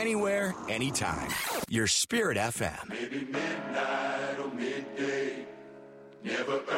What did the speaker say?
anywhere, anytime. Your Spirit FM. Maybe midnight or midday, never